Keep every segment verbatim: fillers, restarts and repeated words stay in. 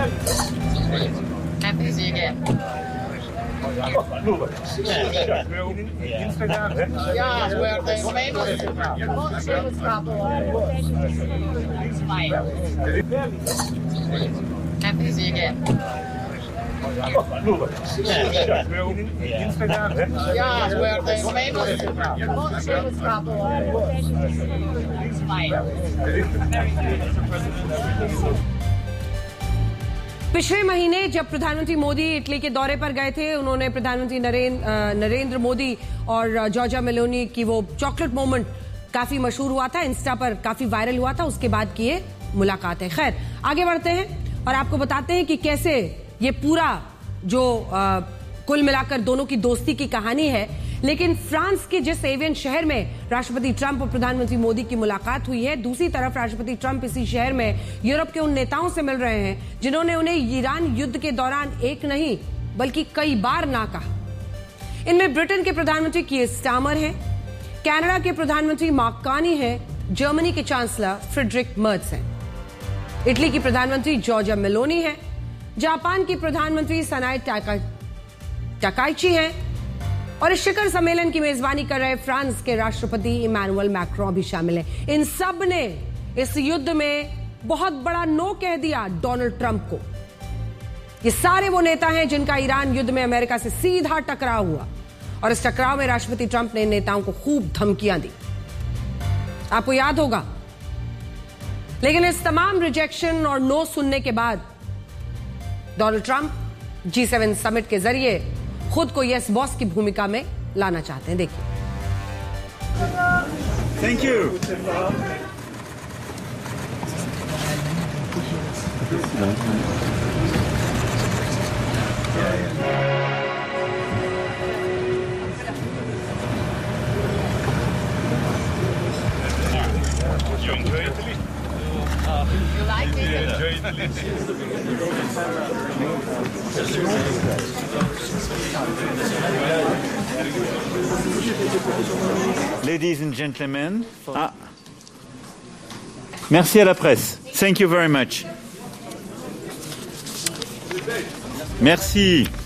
Happy to see you again. Instagram. Yeah, we're the famous famous couple. Smile. Happy to see you again. Instagram. Yeah, we're the famous famous couple. Smile. पिछले महीने जब प्रधानमंत्री Modi Italy के दौरे पर गए थे, उन्होंने प्रधानमंत्री नरेंद्र नरेंद्र मोदी और जॉर्जिया मेलोनी की वो चॉकलेट मोमेंट काफी मशहूर हुआ था, इंस्टा पर काफी वायरल हुआ था। उसके बाद की ये मुलाकात है। खैर, आगे बढ़ते हैं और आपको बताते हैं कि कैसे ये पूरा जो आ, कुल मिलाकर दोनों की दोस्ती की कहानी है। लेकिन फ्रांस के जिस एवियन शहर में राष्ट्रपति ट्रंप और प्रधानमंत्री मोदी की मुलाकात हुई है, दूसरी तरफ राष्ट्रपति ट्रंप इसी शहर में यूरोप के उन नेताओं से मिल रहे हैं जिन्होंने उन्हें ईरान युद्ध के दौरान एक नहीं बल्कि कई बार ना कहा। इनमें ब्रिटेन के प्रधानमंत्री कीयर स्टारमर हैं, कनाडा के प्रधानमंत्री मार्क कार्नी हैं, जर्मनी के चांसलर फ्रेडरिक मर्ज हैं, इटली की प्रधानमंत्री जॉर्जिया मेलोनी है, जापान की प्रधानमंत्री सनाए टाकाइची हैं और इस शिखर सम्मेलन की मेजबानी कर रहे फ्रांस के राष्ट्रपति इमैनुअल मैक्रों भी शामिल हैं। इन सब ने इस युद्ध में बहुत बड़ा नो कह दिया डोनाल्ड ट्रंप को। ये सारे वो नेता हैं जिनका ईरान युद्ध में अमेरिका से सीधा टकराव हुआ और इस टकराव में राष्ट्रपति ट्रंप ने इन नेताओं को खूब धमकियां दी, आपको याद होगा। लेकिन इस तमाम रिजेक्शन और नो सुनने के बाद डोनाल्ड ट्रंप जी सेवन समिट के जरिए खुद को यस बॉस की भूमिका में लाना चाहते हैं। देखिए। Thank you. You like it? Ladies and gentlemen, ah. Merci à la presse. Thank you very much. Merci.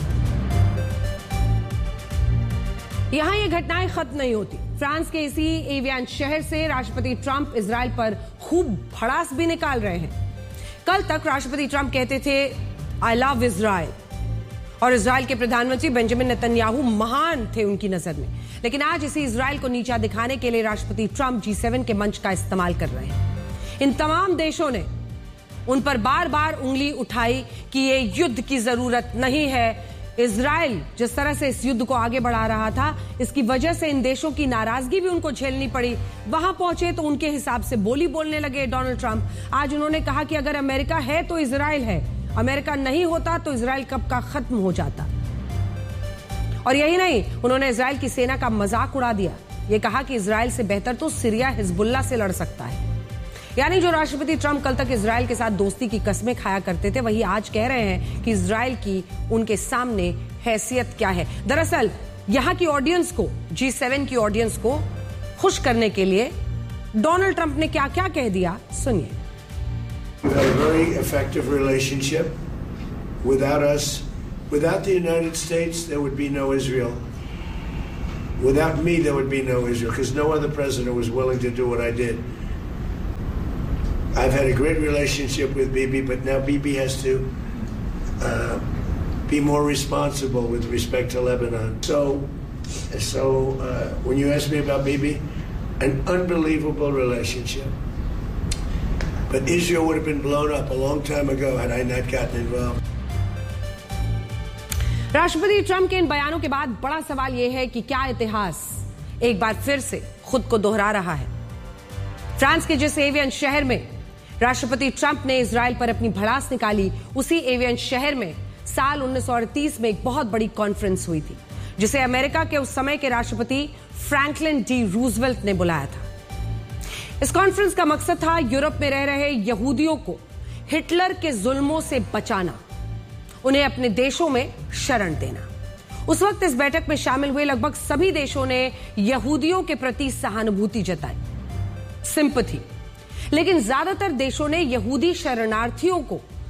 यहां ये घटनाएं खत्म नहीं होती। फ्रांस के इसी एवियन शहर से राष्ट्रपति ट्रंप इजराइल पर खूब भड़ास भी निकाल रहे हैं। कल तक राष्ट्रपति ट्रंप कहते थे आई लव इजराइल और इजराइल के प्रधानमंत्री बेंजामिन नेतन्याहू महान थे उनकी नजर में। लेकिन आज इसी इजराइल को नीचा दिखाने के लिए राष्ट्रपति ट्रंप जी सेवन के मंच का इस्तेमाल कर रहे हैं। इन तमाम देशों ने उन पर बार बार उंगली उठाई कि ये युद्ध की जरूरत नहीं है। इजराइल जिस तरह से इस युद्ध को आगे बढ़ा रहा था, इसकी वजह से इन देशों की नाराजगी भी उनको झेलनी पड़ी। वहां पहुंचे तो उनके हिसाब से बोली बोलने लगे डोनाल्ड ट्रंप। आज उन्होंने कहा कि अगर अमेरिका है तो इजराइल है, अमेरिका नहीं होता तो इजराइल कब का खत्म हो जाता। और यही नहीं, उन्होंने इजराइल की सेना का मजाक उड़ा दिया। ये कहा कि इजराइल से बेहतर तो सीरिया हिजबुल्लाह से लड़ सकता है। यानी जो राष्ट्रपति ट्रंप कल तक इजराइल के साथ दोस्ती की कस्में खाया करते थे, वही आज कह रहे हैं कि इजराइल की उनके सामने हैसियत क्या है। दरअसल यहां की ऑडियंस को, जी सेवन की ऑडियंस को खुश करने के लिए डोनाल्ड ट्रंप ने क्या क्या कह दिया, सुनिए। We've had a very effective relationship. Without us, without the United States, there would be no Israel. Without me, there would be no Israel, because no other president was willing to do what I did. I've had a great relationship with Bibi, but now Bibi has to uh, be more responsible with respect to Lebanon. So, so uh, when you ask me about Bibi, an unbelievable relationship. But Israel would have been blown up a long time ago had I not gotten involved. राष्ट्रपति Trump के इन बयानों के बाद बड़ा सवाल यह है कि क्या इतिहास एक बार फिर से खुद को दोहरा रहा है। फ्रांस के जिस एवियन शहर में राष्ट्रपति ट्रंप ने इजराइल पर अपनी भड़ास निकाली, उसी एवियन शहर में साल उन्नीस सौ अड़तीस में एक बहुत बड़ी कॉन्फ्रेंस हुई थी, जिसे अमेरिका के उस समय के राष्ट्रपति फ्रैंकलिन डी रूजवेल्ट ने बुलाया था। इस कॉन्फ्रेंस का मकसद था यूरोप में रह रहे यहूदियों को हिटलर के जुल्मों से बचाना, उन्हें अपने देशों में शरण देना। उस वक्त इस बैठक में शामिल हुए लगभग सभी देशों ने यहूदियों के प्रति सहानुभूति जताई, सिंपैथी। लेकिन ज्यादातर देशों ने यहूदी शरणार्थियों को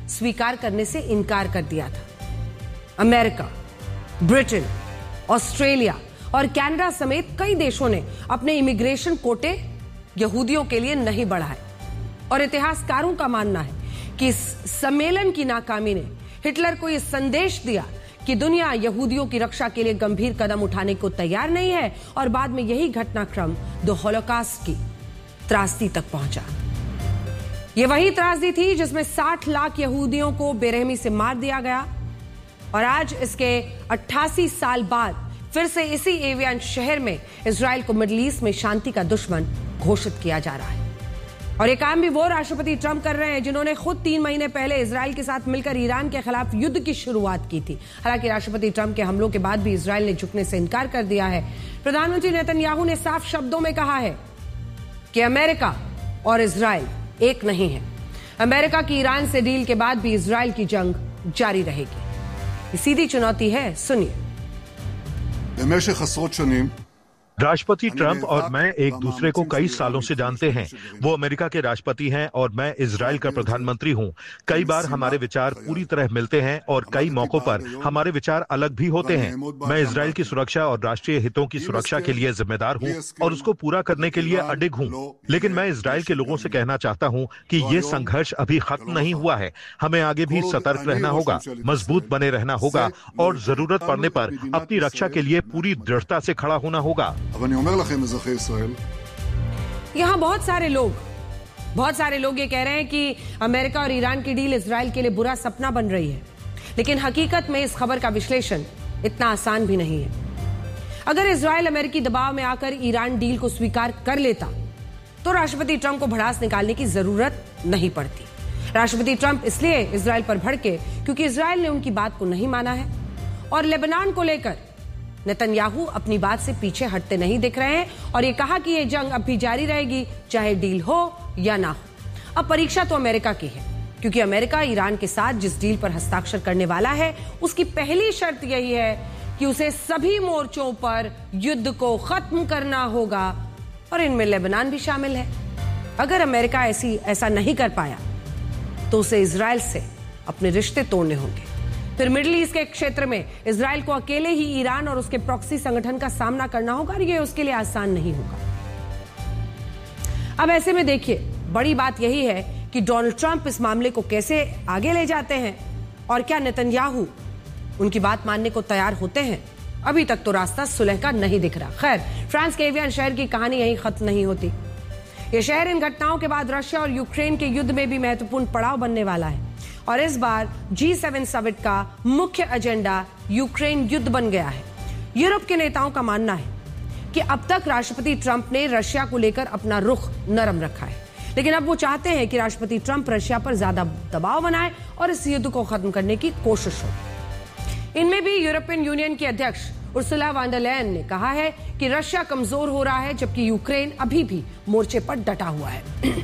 स्वीकार करने से इनकार कर दिया था। अमेरिका, ब्रिटेन, ऑस्ट्रेलिया और कनाडा समेत कई देशों ने अपने इमिग्रेशन कोटे यहूदियों के लिए नहीं बढ़ाए और इतिहासकारों का मानना है कि इस सम्मेलन की नाकामी ने हिटलर को यह संदेश दिया कि दुनिया यहूदियों की रक्षा के लिए गंभीर कदम उठाने को तैयार नहीं है और बाद में यही घटनाक्रम द होलोकॉस्ट की त्रासदी तक पहुंचा। यह वही त्रासदी थी जिसमें साठ लाख यहूदियों को बेरहमी से मार दिया गया और आज इसके अट्ठासी साल बाद फिर से इसी एवियन शहर में इजराइल को मिडिल ईस्ट में शांति का दुश्मन घोषित किया जा रहा है। और ये काम भी वो राष्ट्रपति ट्रंप कर रहे हैं जिन्होंने खुद तीन महीने पहले इजराइल के साथ मिलकर ईरान के खिलाफ युद्ध की शुरुआत की थी। हालांकि राष्ट्रपति ट्रंप के हमलों के बाद भी इजराइल ने झुकने से इनकार कर दिया है। प्रधानमंत्री नेतन्याहू ने साफ शब्दों में कहा है कि अमेरिका और इजराइल एक नहीं है। अमेरिका की ईरान से डील के बाद भी इजराइल की जंग जारी रहेगी। ये सीधी चुनौती है, सुनिए। במשך עשרות שנים राष्ट्रपति ट्रंप और मैं एक दूसरे को कई सालों से जानते हैं। वो अमेरिका के राष्ट्रपति हैं और मैं इजराइल का प्रधानमंत्री हूं। कई बार हमारे विचार पूरी तरह मिलते हैं और कई मौकों पर हमारे विचार अलग भी होते हैं। मैं इजराइल की सुरक्षा और राष्ट्रीय हितों की सुरक्षा के लिए जिम्मेदार हूं और उसको पूरा करने के लिए अडिग हूं। लेकिन मैं इजराइल के लोगों से कहना चाहता हूं कि ये संघर्ष अभी खत्म नहीं हुआ है। हमें आगे भी सतर्क रहना होगा, मजबूत बने रहना होगा और जरूरत पड़ने पर अपनी रक्षा के लिए पूरी दृढ़ता से खड़ा होना होगा। यहां बहुत सारे लोग बहुत सारे लोग ये कह रहे हैं कि अमेरिका और ईरान की डील इजराइल के लिए बुरा सपना बन रही है, लेकिन हकीकत में इस खबर का विश्लेषण इतना आसान भी नहीं है। अगर इजराइल अमेरिकी दबाव में आकर ईरान डील को स्वीकार कर लेता तो राष्ट्रपति ट्रंप को भड़ास निकालने की जरूरत नहीं पड़ती। राष्ट्रपति ट्रंप इसलिए इजराइल पर भड़के क्योंकि इजराइल ने उनकी बात को नहीं माना है और लेबनान को लेकर नेतन्याहू अपनी बात से पीछे हटते नहीं दिख रहे हैं और ये कहा कि ये जंग अब भी जारी रहेगी चाहे डील हो या ना हो। अब परीक्षा तो अमेरिका की है क्योंकि अमेरिका ईरान के साथ जिस डील पर हस्ताक्षर करने वाला है उसकी पहली शर्त यही है कि उसे सभी मोर्चों पर युद्ध को खत्म करना होगा और इनमें लेबनान भी शामिल है। अगर अमेरिका ऐसी ऐसा नहीं कर पाया तो उसे इजराइल से अपने रिश्ते तोड़ने होंगे। फिर मिडिल ईस्ट के क्षेत्र में इजराइल को अकेले ही ईरान और उसके प्रॉक्सी संगठन का सामना करना होगा और ये उसके लिए आसान नहीं होगा। अब ऐसे में देखिए, बड़ी बात यही है कि डोनाल्ड ट्रंप इस मामले को कैसे आगे ले जाते हैं और क्या नेतन्याहू उनकी बात मानने को तैयार होते हैं। अभी तक तो रास्ता सुलह का नहीं दिख रहा। खैर, फ्रांस के एवियन शहर की कहानी यहीं खत्म नहीं होती। यह शहर इन घटनाओं के बाद रशिया और यूक्रेन के युद्ध में भी महत्वपूर्ण पड़ाव बनने वाला है और इस बार जी सेवन समिट का मुख्य एजेंडा यूक्रेन युद्ध बन गया है। यूरोप के नेताओं का मानना है कि अब तक राष्ट्रपति ट्रंप ने रशिया को लेकर अपना रुख नरम रखा है, लेकिन अब वो चाहते हैं कि राष्ट्रपति ट्रंप रशिया पर ज्यादा दबाव बनाए और इस युद्ध को खत्म करने की कोशिश हो। इनमें भी यूरोपियन यूनियन की अध्यक्ष उर्सुला वॉन डर लेयन ने कहा है कि रशिया कमजोर हो रहा है जबकि यूक्रेन अभी भी मोर्चे पर डटा हुआ है।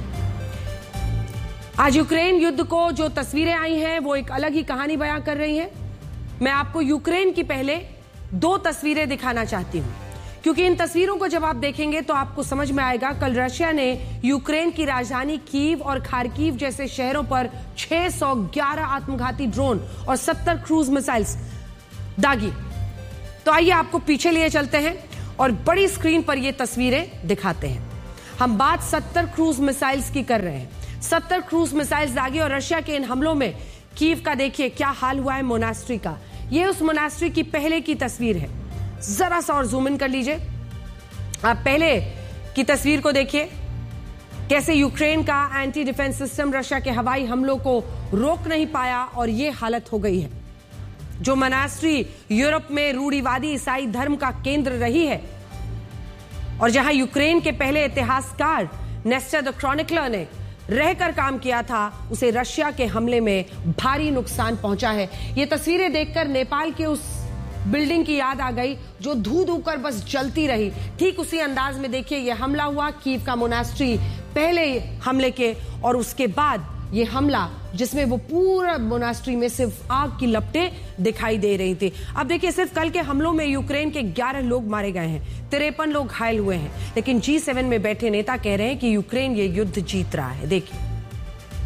आज यूक्रेन युद्ध को जो तस्वीरें आई हैं वो एक अलग ही कहानी बयां कर रही हैं। मैं आपको यूक्रेन की पहले दो तस्वीरें दिखाना चाहती हूं क्योंकि इन तस्वीरों को जब आप देखेंगे तो आपको समझ में आएगा। कल रशिया ने यूक्रेन की राजधानी कीव और खार्किव जैसे शहरों पर छह सौ ग्यारह आत्मघाती ड्रोन और सत्तर क्रूज मिसाइल्स दागी। तो आइए आपको पीछे लिए चलते हैं और बड़ी स्क्रीन पर ये तस्वीरें दिखाते हैं। हम बात सत्तर क्रूज मिसाइल्स की कर रहे हैं। सत्तर क्रूज मिसाइल्स दागी और रशिया के इन हमलों में कीव का देखिए क्या हाल हुआ है। मोनास्ट्री का, ये उस मोनास्ट्री की पहले की तस्वीर है। जरा सा और जूम इन कर लीजिए। आप पहले की तस्वीर को देखिए कैसे यूक्रेन का एंटी डिफेंस सिस्टम रशिया के हवाई हमलों को रोक नहीं पाया और ये हालत हो गई है। जो मोनास्ट्री यूरोप में रूढ़िवादी ईसाई धर्म का केंद्र रही है और जहां यूक्रेन के पहले इतिहासकार नेस्टर द क्रॉनिकलर ने रहकर काम किया था, उसे रशिया के हमले में भारी नुकसान पहुंचा है। ये तस्वीरें देखकर नेपाल के उस बिल्डिंग की याद आ गई जो धू धू कर बस जलती रही। ठीक उसी अंदाज में देखिए ये हमला हुआ कीव का मोनास्ट्री पहले हमले के और उसके बाद ये हमला जिसमें वो पूरा मोनास्ट्री में सिर्फ आग की लपटें दिखाई दे रही थी। अब देखिए सिर्फ कल के हमलों में यूक्रेन के ग्यारह लोग मारे गए हैं, तिरपन लोग घायल हुए हैं, लेकिन जी सेवन में बैठे नेता कह रहे हैं कि यूक्रेन ये युद्ध जीत रहा है। देखिए